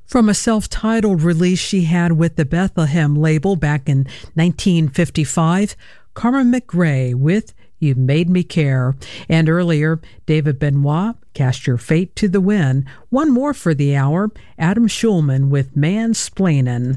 From a self-titled release she had with the Bethlehem label back in 1955, Carmen McRae with You Made Me Care. And earlier, David Benoit, Cast Your Fate to the Wind. One more for the hour, Adam Schulman with Mansplainin'.